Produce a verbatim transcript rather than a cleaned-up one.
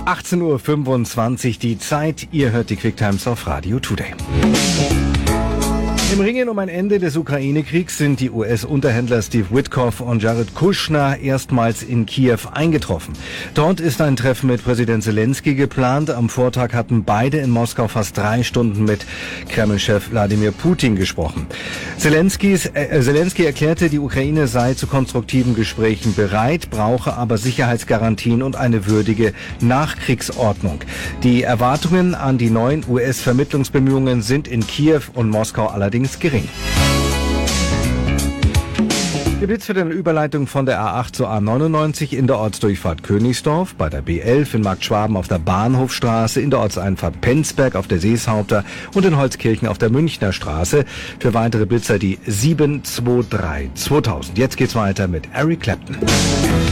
achtzehn Uhr fünfundzwanzig die Zeit. Ihr hört die QuickTimes auf Radio Today. Im Ringen um ein Ende des Ukraine-Kriegs sind die U S-Unterhändler Steve Witkoff und Jared Kushner erstmals in Kiew eingetroffen. Dort ist ein Treffen mit Präsident Zelensky geplant. Am Vortag hatten beide in Moskau fast drei Stunden mit Kreml-Chef Wladimir Putin gesprochen. Zelenskys, äh, Zelensky erklärte, die Ukraine sei zu konstruktiven Gesprächen bereit, brauche aber Sicherheitsgarantien und eine würdige Nachkriegsordnung. Die Erwartungen an die neuen U S-Vermittlungsbemühungen sind in Kiew und Moskau allerdings gering. Gibt es für eine Überleitung von der A acht zur A neunundneunzig in der Ortsdurchfahrt Königsdorf, bei der B elf in Markt Schwaben auf der Bahnhofstraße, in der Ortseinfahrt Penzberg auf der Seeshaupter und in Holzkirchen auf der Münchner Straße. Für weitere Blitzer die sieben zwei drei zweitausend. Jetzt geht's weiter mit Eric Clapton.